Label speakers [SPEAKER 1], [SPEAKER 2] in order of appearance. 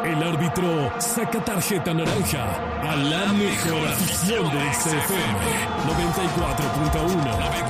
[SPEAKER 1] El árbitro saca tarjeta naranja a la mejor afición del CFM 94.1.